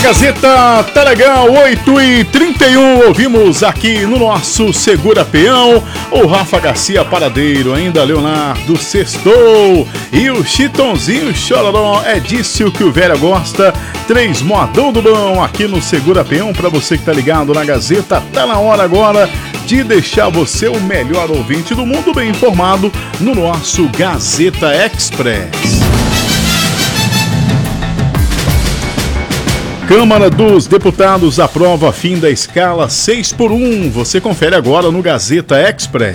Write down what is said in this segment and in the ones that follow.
Gazeta tá legal, 8h31, ouvimos aqui no nosso Segura Peão o Rafa Garcia Paradeiro, ainda Leonardo Sextou e o Chitãozinho Chororó, é disso que o velho gosta. 3 modão do bom aqui no Segura Peão, pra você que tá ligado na Gazeta, tá na hora agora de deixar você o melhor ouvinte do mundo, bem informado no nosso Gazeta Express. Câmara dos Deputados aprova fim da escala 6x1. Você confere agora no Gazeta Express.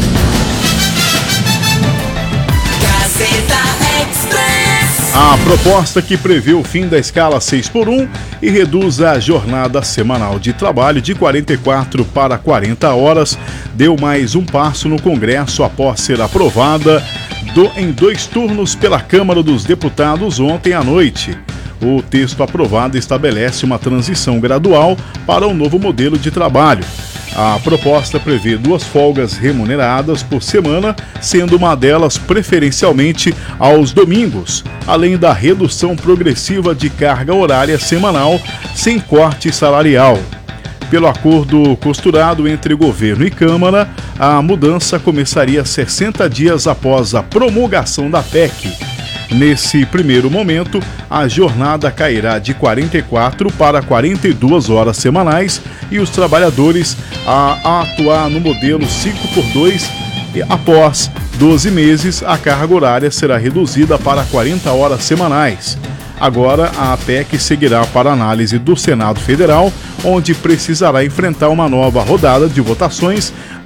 Gazeta Express. A proposta que prevê o fim da escala 6x1 e reduz a jornada semanal de trabalho de 44 para 40 horas deu mais um passo no Congresso após ser aprovada em 2 turnos pela Câmara dos Deputados ontem à noite. O texto aprovado estabelece uma transição gradual para um novo modelo de trabalho. A proposta prevê 2 folgas remuneradas por semana, sendo uma delas preferencialmente aos domingos, além da redução progressiva de carga horária semanal sem corte salarial. Pelo acordo costurado entre governo e Câmara, a mudança começaria 60 dias após a promulgação da PEC. Nesse primeiro momento, a jornada cairá de 44 para 42 horas semanais e os trabalhadores a atuar no modelo 5x2 e após 12 meses a carga horária será reduzida para 40 horas semanais. Agora a PEC seguirá para análise do Senado Federal, onde precisará enfrentar uma nova rodada de votações